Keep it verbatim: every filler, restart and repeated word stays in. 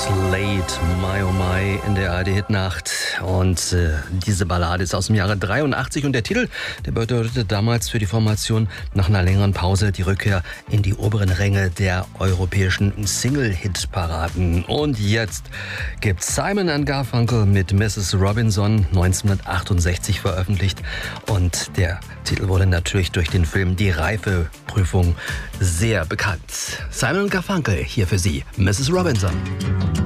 Slade, My Oh My in der A R D-Hitnacht. Und äh, diese Ballade ist aus dem Jahre dreiundachtzig und der Titel, der bedeutete damals für die Formation nach einer längeren Pause die Rückkehr in die oberen Ränge der europäischen Single-Hit-Paraden. Und jetzt gibt Simon and Garfunkel mit Missus Robinson neunzehnhundertachtundsechzig veröffentlicht und der Titel wurde natürlich durch den Film Die Reifeprüfung sehr bekannt. Simon and Garfunkel hier für Sie, Missus Robinson.